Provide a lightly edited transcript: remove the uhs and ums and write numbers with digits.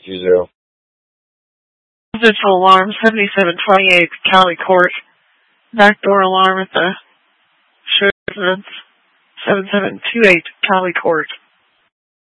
20. Residential alarm 7728 Cali Court. Backdoor alarm at the residence 7728 Cali Court.